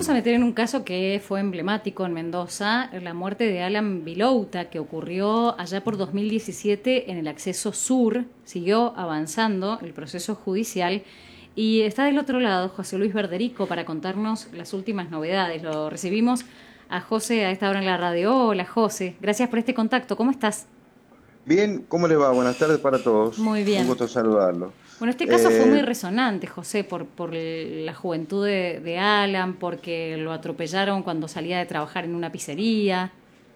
vamos a meter en un caso que fue emblemático en Mendoza, la muerte de Alan Vilouta, que ocurrió allá por 2017 en el acceso sur. Siguió avanzando el proceso judicial y está del otro lado José Luis Verderico para contarnos las últimas novedades. Lo recibimos a José a esta hora en la radio. Hola José, gracias por este contacto. ¿Cómo estás? Bien, ¿cómo les va? Buenas tardes para todos. Muy Un bien. gusto saludarlo. Bueno, este caso fue muy Eh, resonante, José, por la juventud de Alan, porque lo atropellaron cuando salía de trabajar en una pizzería.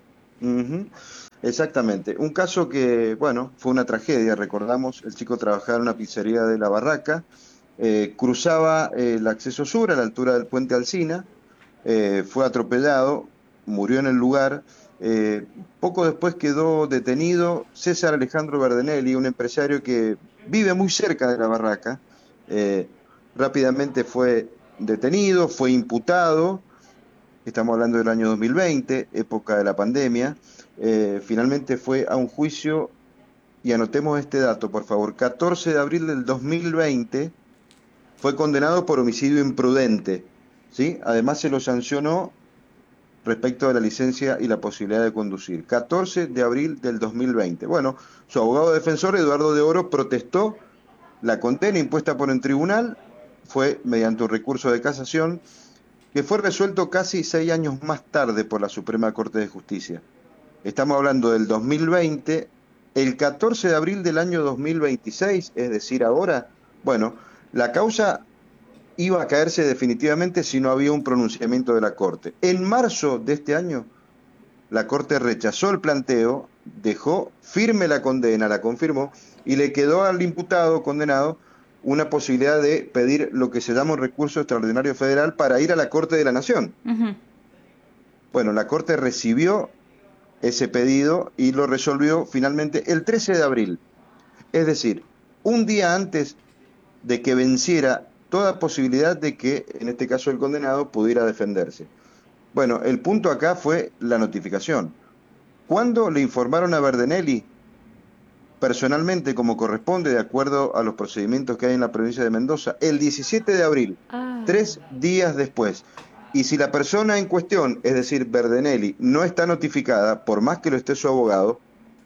Ujú, exactamente. Un caso que, bueno, fue una tragedia, recordamos, el chico trabajaba en una pizzería de La Barraca, cruzaba el acceso sur a la altura del puente Alsina, fue atropellado, murió en el lugar. Poco después quedó detenido César Alejandro Verdenelli, un empresario que vive muy cerca de La Barraca. Eh, Rápidamente fue detenido, fue imputado. Estamos hablando del año 2020, época de la pandemia. Finalmente fue a un juicio, y anotemos este dato, por favor, 14 de abril del 2020, fue condenado por homicidio imprudente, ¿sí? Además se lo sancionó respecto de la licencia y la posibilidad de conducir. 14 de abril del 2020. Bueno, su abogado defensor, Eduardo de Oro, protestó la condena impuesta por el tribunal, fue mediante un recurso de casación, que fue resuelto casi 6 años más tarde por la Suprema Corte de Justicia. Estamos hablando del 2020, el 14 de abril del año 2026, es decir, ahora, bueno, la causa iba a caerse definitivamente si no había un pronunciamiento de la Corte. En marzo de este año, la Corte rechazó el planteo, dejó firme la condena, la confirmó, y le quedó al imputado condenado una posibilidad de pedir lo que se llama un recurso extraordinario federal para ir a la Corte de la Nación. Ujú. Bueno, la Corte recibió ese pedido y lo resolvió finalmente el 13 de abril, es decir, un día antes de que venciera toda posibilidad de que, en este caso el condenado, pudiera defenderse. Bueno, el punto acá fue la notificación. ¿Cuándo le informaron a Verdenelli? Personalmente, como corresponde, de acuerdo a los procedimientos que hay en la provincia de Mendoza, el 17 de abril, Ah, 3 días después. Y si la persona en cuestión, es decir, Verdenelli, no está notificada, por más que lo esté su abogado,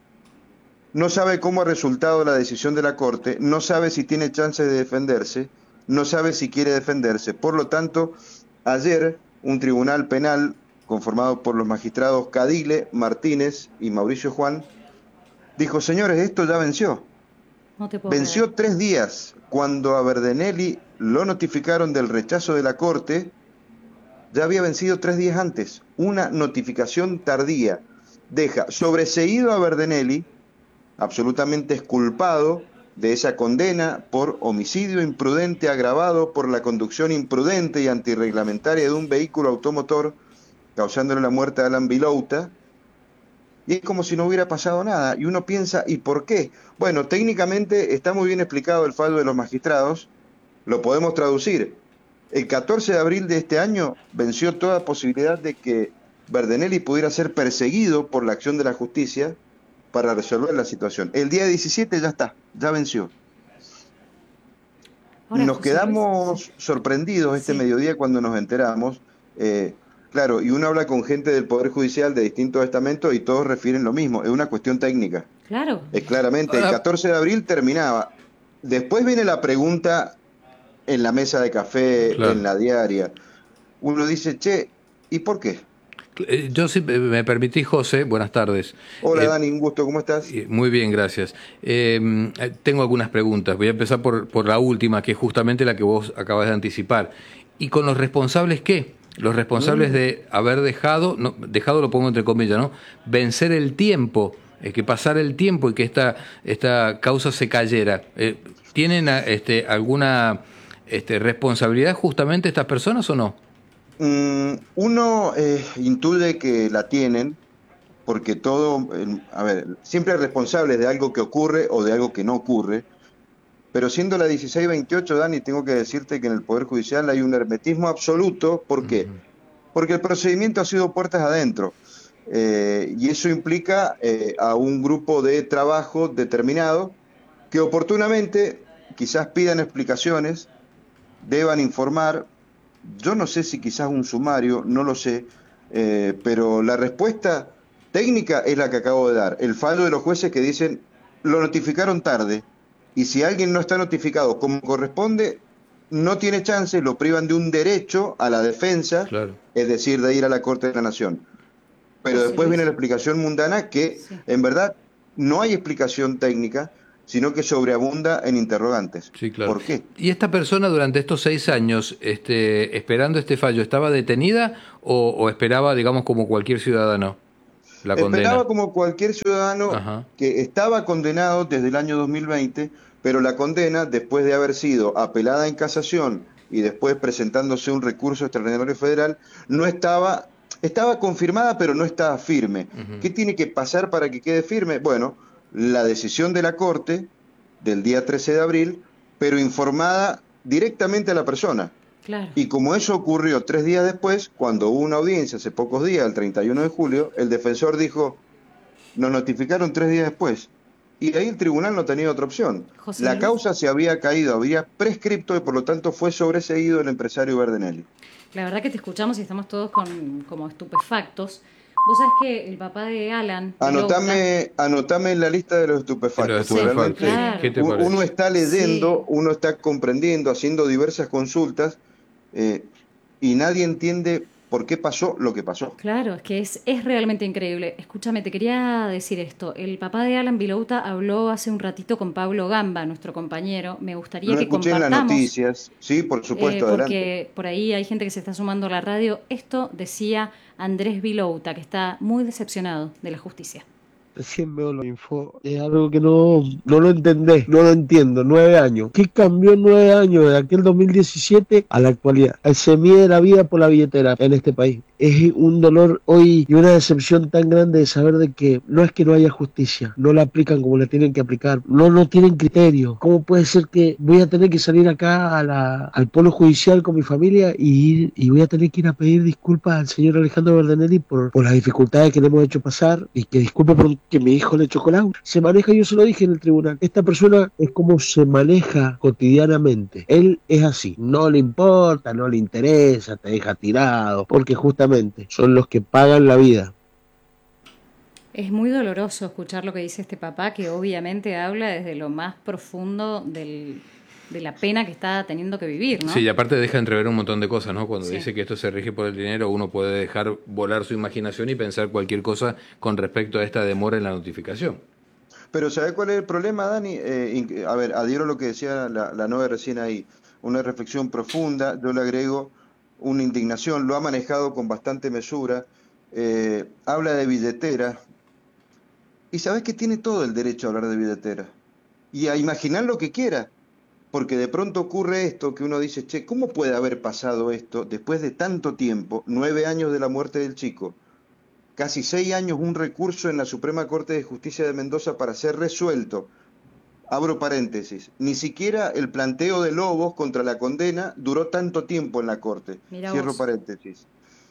no sabe cómo ha resultado la decisión de la Corte, no sabe si tiene chances de defenderse, no sabe si quiere defenderse. Por lo tanto, ayer un tribunal penal conformado por los magistrados Cadile, Martínez y Mauricio Juan dijo: señores, esto ya venció. no te puedo creer. Venció 3 días. Cuando a Verdenelli lo notificaron del rechazo de la Corte, ya había vencido 3 días antes. Una notificación tardía deja sobreseído a Verdenelli, absolutamente exculpado de esa condena por homicidio imprudente agravado por la conducción imprudente y antirreglamentaria de un vehículo automotor, causándole la muerte a Alan Vilouta, y es como si no hubiera pasado nada. Y uno piensa, ¿y por qué? Bueno, técnicamente está muy bien explicado el fallo de los magistrados, lo podemos traducir. El 14 de abril de este año venció toda posibilidad de que Verdenelli pudiera ser perseguido por la acción de la justicia para resolver la situación. El día 17 ya está, ya venció. Ahora, Nos José Luis, sí. quedamos sorprendidos este Sí, mediodía cuando nos enteramos. Claro, y uno habla con gente del Poder Judicial de distintos estamentos y todos refieren lo mismo, es una cuestión técnica. claro. Es claramente, el Ahora, 14 de abril terminaba. Después viene la pregunta en la mesa de café, en claro. la diaria. Uno dice, che, ¿y por qué? Yo, si me permitís, José, buenas tardes. Hola Eh, Dani, un gusto, ¿cómo estás? Muy bien, gracias. Tengo algunas preguntas. Voy a empezar por la última, que es justamente la que vos acabas de anticipar. ¿Y con los responsables qué? Los responsables Mm, de haber dejado, no, dejado lo pongo entre comillas, ¿no? Vencer el tiempo, que pasara el tiempo y que esta causa se cayera. ¿Tienen alguna responsabilidad justamente estas personas o no? Uno intuye que la tienen, porque todo, a ver, siempre hay responsables de algo que ocurre o de algo que no ocurre, pero siendo la 1628, Dani, tengo que decirte que en el Poder Judicial hay un hermetismo absoluto. ¿Por qué? Porque el procedimiento ha sido puertas adentro, y eso implica a un grupo de trabajo determinado que oportunamente quizás pidan explicaciones, deban informar, Yo no sé si quizás un sumario, no lo sé, pero la respuesta técnica es la que acabo de dar. El fallo de los jueces que dicen lo notificaron tarde y si alguien no está notificado como corresponde, no tiene chance, lo privan de un derecho a la defensa, Claro. es decir, de ir a la Corte de la Nación. Pero José después viene la Luis. explicación mundana que Sí. en verdad no hay explicación técnica, sino que sobreabunda en interrogantes. Sí, claro. ¿Por qué? ¿Y esta persona durante estos 6 años, esperando este fallo, estaba detenida o esperaba, digamos, como cualquier ciudadano, la condena? Esperaba como cualquier ciudadano Ajá. que estaba condenado desde el año 2020, pero la condena, después de haber sido apelada en casación y después presentándose un recurso extraordinario federal, no estaba confirmada, pero no estaba firme. Ujú. ¿Qué tiene que pasar para que quede firme? Bueno, la decisión de la Corte del día 13 de abril, pero informada directamente a la persona. Claro. Y como eso ocurrió 3 días después, cuando hubo una audiencia hace pocos días, el 31 de julio, el defensor dijo, nos notificaron 3 días después. Y ahí el tribunal no tenía otra opción. José La Luis. causa se había caído, había prescripto y por lo tanto fue sobreseído el empresario Verdenelli. La verdad que te escuchamos y estamos todos como estupefactos. Vos sabés que el papá de Alan Vilouta. Anotame en la lista de los En los estupefactos, porque Sí, estupefactos. realmente ¿Qué claro. te parece? uno está leyendo, Sí, uno está comprendiendo, haciendo diversas consultas, eh, y nadie entiende por qué pasó lo que pasó. claro, es que es realmente increíble. Escúchame, te quería decir esto. El papá de Alan Vilouta habló hace un ratito con Pablo Gamba, nuestro compañero. Me gustaría Lo que escuché en las compartamos, noticias, sí, por supuesto, adelante. porque por ahí hay gente que se está sumando a la radio. Esto decía Andrés Vilouta, que está muy decepcionado de la justicia. Recién veo la info, es algo que no lo entendés, no lo entiendo. 9 años. ¿Qué cambió en 9 años de aquel 2017 a la actualidad? Se mide la vida por la billetera en este país. Es un dolor hoy y una decepción tan grande de saber de que no es que no haya justicia, no la aplican como la tienen que aplicar, no tienen criterio. ¿Cómo puede ser que voy a tener que salir acá al polo judicial con mi familia y voy a tener que ir a pedir disculpas al señor Alejandro Verdenelli por las dificultades que le hemos hecho pasar y que disculpe por que mi hijo le chocó el auto? Se maneja, yo se lo dije en el tribunal, esta persona es como se maneja cotidianamente. Él es así, no le importa, no le interesa, te deja tirado, porque justamente son los que pagan la vida. Es muy doloroso escuchar lo que dice este papá, que obviamente habla desde lo más profundo de la pena que está teniendo que vivir, Sí, ¿no? y aparte deja entrever un montón de cosas, ¿no? Cuando Sí. dice que esto se rige por el dinero, uno puede dejar volar su imaginación y pensar cualquier cosa con respecto a esta demora en la notificación. Pero ¿sabe cuál es el problema, Dani? A ver, adhiero a lo que decía la Noe recién ahí, una reflexión profunda, yo le agrego una indignación, lo ha manejado con bastante mesura, habla de billetera, y sabes que tiene todo el derecho a hablar de billetera, y a imaginar lo que quiera, porque de pronto ocurre esto que uno dice, che, ¿cómo puede haber pasado esto después de tanto tiempo, 9 años de la muerte del chico? Casi 6 años un recurso en la Suprema Corte de Justicia de Mendoza para ser resuelto. Abro paréntesis, ni siquiera el planteo de Lobos contra la condena duró tanto tiempo en la Corte. Mira Cierro vos. paréntesis.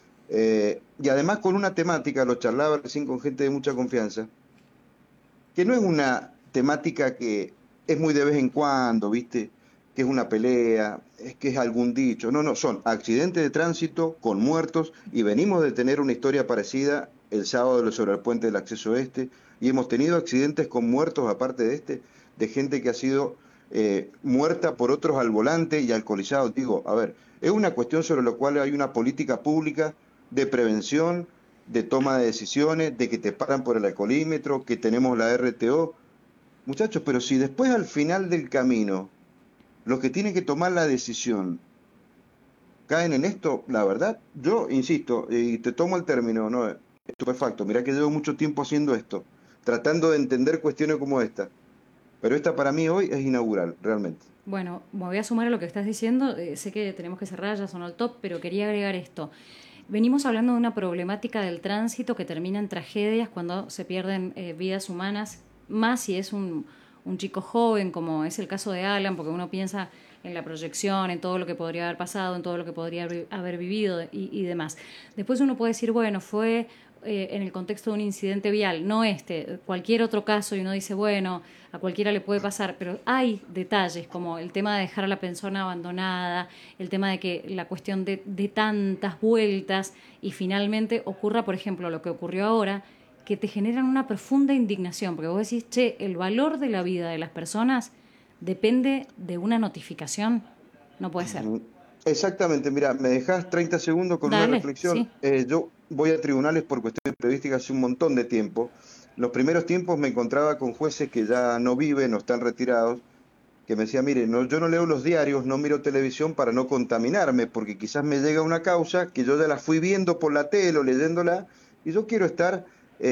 Y además con una temática, lo charlaba recién con gente de mucha confianza, que no es una temática que es muy de vez en cuando, ¿viste? Que es una pelea, es que es algún dicho. No, no, son accidentes de tránsito con muertos y venimos de tener una historia parecida el sábado sobre el puente del acceso este y hemos tenido accidentes con muertos aparte de este, de gente que ha sido muerta por otros al volante y alcoholizados. Digo, a ver, es una cuestión sobre la cual hay una política pública de prevención, de toma de decisiones, de que te paran por el alcoholímetro, que tenemos la RTO. Muchachos, pero si después al final del camino los que tienen que tomar la decisión caen en esto, la verdad, yo insisto, y te tomo el término, no, estupefacto, mirá que llevo mucho tiempo haciendo esto, tratando de entender cuestiones como esta, pero esta para mí hoy es inaugural, realmente. Bueno, me voy a sumar a lo que estás diciendo. Sé que tenemos que cerrar, ya sonó el top, pero quería agregar esto. Venimos hablando de una problemática del tránsito que termina en tragedias cuando se pierden vidas humanas, más si es un chico joven, como es el caso de Alan, porque uno piensa en la proyección, en todo lo que podría haber pasado, en todo lo que podría haber vivido y demás. Después uno puede decir, bueno, fue en el contexto de un incidente vial, no cualquier otro caso, y uno dice, bueno, a cualquiera le puede pasar, pero hay detalles como el tema de dejar a la persona abandonada, el tema de que la cuestión de tantas vueltas y finalmente ocurra, por ejemplo, lo que ocurrió ahora, que te generan una profunda indignación, porque vos decís, el valor de la vida de las personas depende de una notificación, no puede ser. Exactamente, mira, me dejás 30 segundos con Dale, una reflexión. sí. Yo voy a tribunales por cuestiones periodísticas hace un montón de tiempo. Los primeros tiempos me encontraba con jueces que ya no viven, no están retirados, que me decían, mire, yo no leo los diarios, no miro televisión para no contaminarme, porque quizás me llega una causa que yo ya la fui viendo por la tele o leyéndola, y yo quiero estar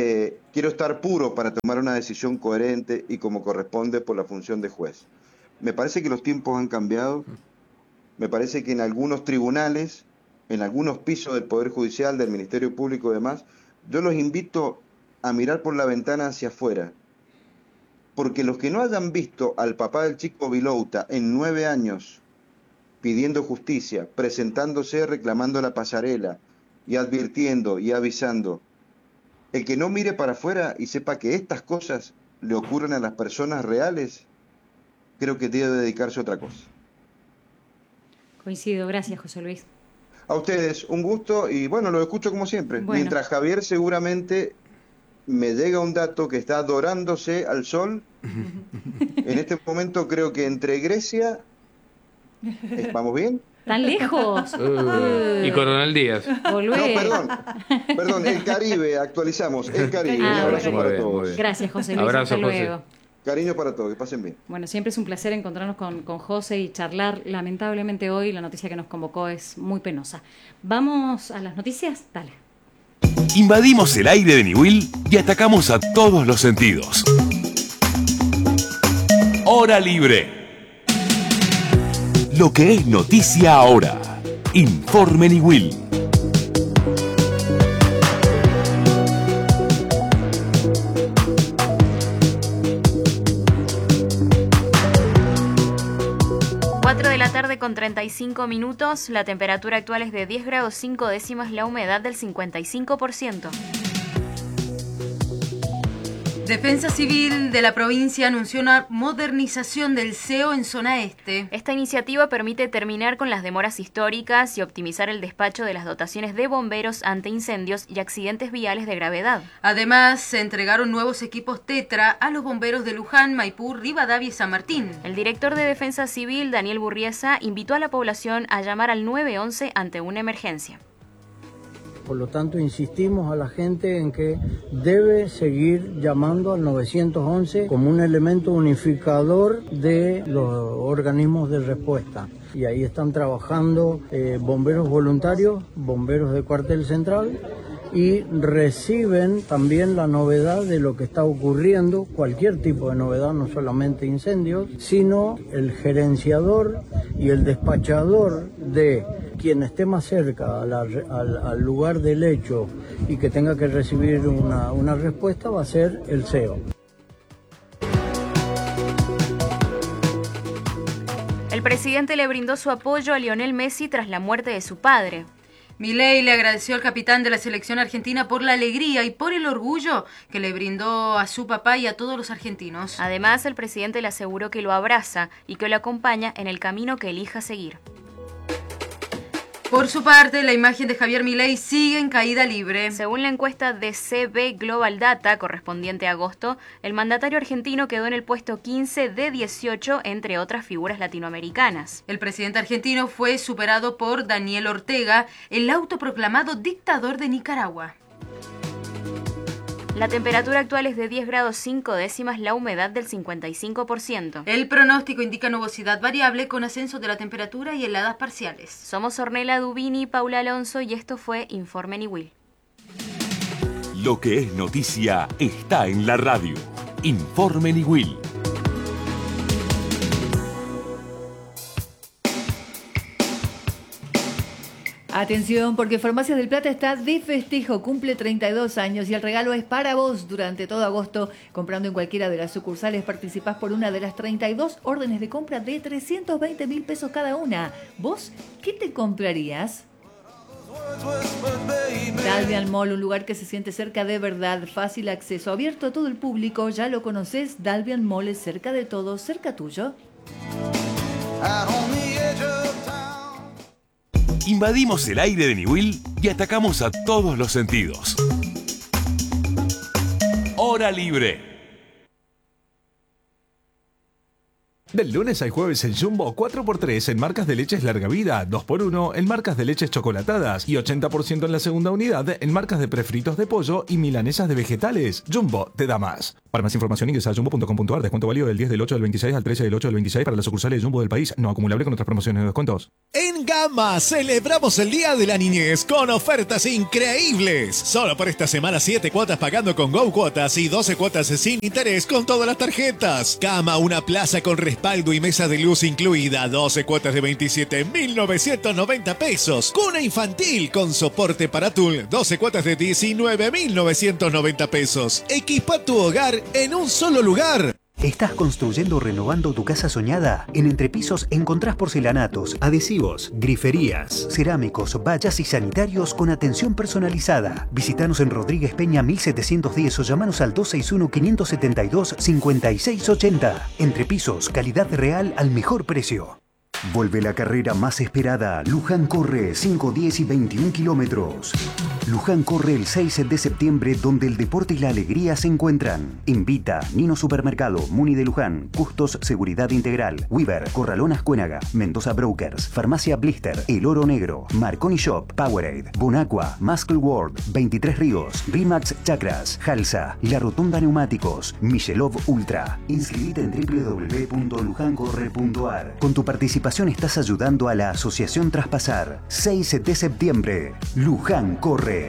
puro para tomar una decisión coherente y como corresponde por la función de juez. Me parece que los tiempos han cambiado. Me parece que en algunos tribunales, en algunos pisos del Poder Judicial, del Ministerio Público y demás, yo los invito a mirar por la ventana hacia afuera. Porque los que no hayan visto al papá del chico Vilouta en 9 años pidiendo justicia, presentándose, reclamando la pasarela y advirtiendo y avisando, el que no mire para afuera y sepa que estas cosas le ocurren a las personas reales, creo que debe dedicarse a otra cosa. Coincido, gracias José Luis. A ustedes, un gusto y bueno, lo escucho como siempre. Bueno. Mientras Javier seguramente me llega un dato que está dorándose al sol. En este momento creo que entre Grecia, ¿vamos bien? ¿Tan lejos? Y Coronel Díaz. Volvé. No, perdón, el Caribe, actualizamos, el Caribe. Un abrazo muy para bien, muy todos. bien. Gracias José Luis, Abrazo, hasta José. luego. Cariño para todos, que pasen bien. Bueno, siempre es un placer encontrarnos con José y charlar. Lamentablemente hoy la noticia que nos convocó es muy penosa. ¿Vamos a las noticias? Dale. Invadimos el aire de Niwil y atacamos a todos los sentidos. Hora libre. Lo que es noticia ahora. Informe Niwil. De la tarde con 35 minutos, la temperatura actual es de 10 grados 5 décimas, la humedad del 55%. Defensa Civil de la provincia anunció una modernización del SEO en zona este. Esta iniciativa permite terminar con las demoras históricas y optimizar el despacho de las dotaciones de bomberos ante incendios y accidentes viales de gravedad. Además, se entregaron nuevos equipos Tetra a los bomberos de Luján, Maipú, Rivadavia y San Martín. El director de Defensa Civil, Daniel Burriesa, invitó a la población a llamar al 911 ante una emergencia. Por lo tanto, insistimos a la gente en que debe seguir llamando al 911 como un elemento unificador de los organismos de respuesta. Y ahí están trabajando bomberos voluntarios, bomberos de cuartel central, y reciben también la novedad de lo que está ocurriendo, cualquier tipo de novedad, no solamente incendios, sino el gerenciador y el despachador de quien esté más cerca al lugar del hecho y que tenga que recibir una respuesta va a ser el SEO. El presidente le brindó su apoyo a Lionel Messi tras la muerte de su padre. Milei le agradeció al capitán de la selección argentina por la alegría y por el orgullo que le brindó a su papá y a todos los argentinos. Además, el presidente le aseguró que lo abraza y que lo acompaña en el camino que elija seguir. Por su parte, la imagen de Javier Milei sigue en caída libre. Según la encuesta de CB Global Data correspondiente a agosto, el mandatario argentino quedó en el puesto 15 de 18 entre otras figuras latinoamericanas. El presidente argentino fue superado por Daniel Ortega, el autoproclamado dictador de Nicaragua. La temperatura actual es de 10 grados 5 décimas, la humedad del 55%. El pronóstico indica nubosidad variable con ascenso de la temperatura y heladas parciales. Somos Ornella Dubini y Paula Alonso y esto fue Informe Niwil. Lo que es noticia está en la radio. Informe Niwil. Atención, porque Farmacias del Plata está de festejo, cumple 32 años y el regalo es para vos durante todo agosto. Comprando en cualquiera de las sucursales participás por una de las 32 órdenes de compra de 320.000 pesos cada una. ¿Vos qué te comprarías? Dalvian Mall, un lugar que se siente cerca de verdad, fácil acceso, abierto a todo el público. Ya lo conoces, Dalvian Mall es cerca de todos, cerca tuyo. Invadimos el aire de Niwil y atacamos a todos los sentidos. Hora libre. Del lunes al jueves en Jumbo, 4x3 en marcas de leches larga vida, 2x1 en marcas de leches chocolatadas y 80% en la segunda unidad en marcas de prefritos de pollo y milanesas de vegetales. Jumbo te da más. Para más información ingresa a jumbo.com.ar. Descuento válido del 10 del 8 del 26 al 13 del 8 del 26 para las sucursales de Jumbo del país. No acumulable con otras promociones de descuentos. En Gama celebramos el Día de la Niñez con ofertas increíbles. Solo por esta semana 7 cuotas pagando con Go Cuotas y 12 cuotas sin interés con todas las tarjetas. Gama, una plaza con respaldo y mesa de luz incluida. 12 cuotas de 27.990 pesos. Cuna infantil con soporte para tul. 12 cuotas de 19.990 pesos. Equipa tu hogar en un solo lugar. ¿Estás construyendo o renovando tu casa soñada? En Entrepisos encontrás porcelanatos, adhesivos, griferías, cerámicos, vallas y sanitarios con atención personalizada. Visítanos en Rodríguez Peña 1710 o llamanos al 261-572-5680. Entrepisos, calidad real al mejor precio. Vuelve la carrera más esperada. Luján corre 5, 10 y 21 kilómetros. Luján corre el 6 de septiembre, donde el deporte y la alegría se encuentran. Invita Nino Supermercado, Muni de Luján, Custos Seguridad Integral, Weaver, Corralonas Cuénaga, Mendoza Brokers, Farmacia Blister, El Oro Negro, Marconi Shop, Powerade, Bonaqua, Muscle World, 23 Ríos, Rimax Chakras, Halsa, La Rotonda Neumáticos, Michelov Ultra. Inscribite en www.lujancorre.ar. Con tu participación estás ayudando a la Asociación Traspasar. 6 de septiembre, Luján corre.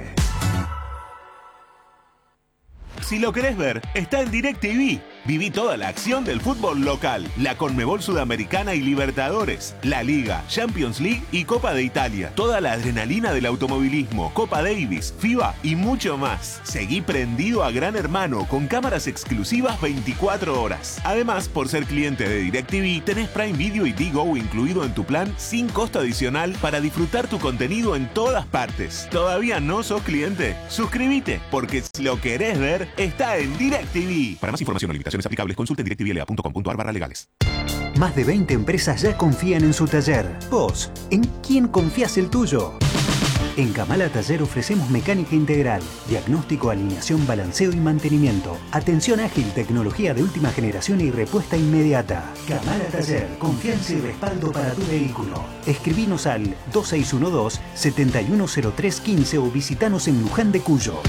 Si lo querés ver, está en DirecTV. Viví toda la acción del fútbol local, la Conmebol Sudamericana y Libertadores, la Liga, Champions League y Copa de Italia. Toda la adrenalina del automovilismo, Copa Davis, FIBA y mucho más. Seguí prendido a Gran Hermano con cámaras exclusivas 24 horas. Además, por ser cliente de DirecTV, tenés Prime Video y Digo incluido en tu plan sin costo adicional para disfrutar tu contenido en todas partes. ¿Todavía no sos cliente? Suscríbete, porque si lo querés ver, está en DirecTV. Para más información o limitaciones aplicables, consulte directvla.com.ar/legales. Más de 20 empresas ya confían en su taller. ¿Vos, en quién confías el tuyo? En Kamala Taller ofrecemos mecánica integral, diagnóstico, alineación, balanceo y mantenimiento, atención ágil, tecnología de última generación y respuesta inmediata. Kamala Taller, confianza y respaldo para tu vehículo. Escribinos al 2612-710315 o visitanos en Luján de Cuyo.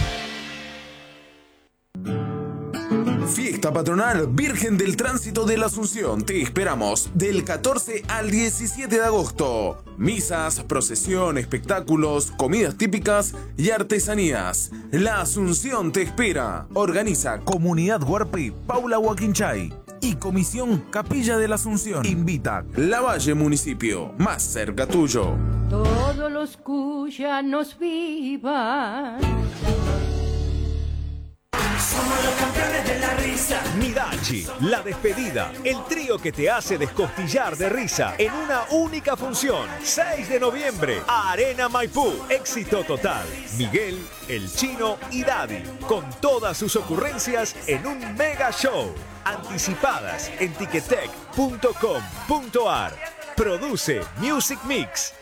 Fiesta patronal Virgen del Tránsito de la Asunción. Te esperamos del 14 al 17 de agosto. Misas, procesión, espectáculos, comidas típicas y artesanías. La Asunción te espera. Organiza Comunidad Huarpe Paula Huaquinchay y Comisión Capilla de la Asunción. Invita Lavalle Municipio, más cerca tuyo. Todos los cuyanos vivan. Somos los campeones de la risa. Midachi, La Despedida, el trío que te hace descostillar de risa en una única función. 6 de noviembre, Arena Maipú. Éxito total. Miguel, El Chino y Daddy, con todas sus ocurrencias en un mega show. Anticipadas en ticketek.com.ar. Produce Music Mix.